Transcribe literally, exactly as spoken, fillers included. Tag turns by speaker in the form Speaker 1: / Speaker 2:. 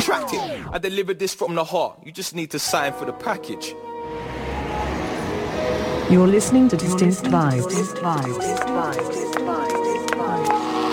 Speaker 1: retract it. I delivered this from the heart. You just need to sign for the package.
Speaker 2: You're listening to Distinct Vibes.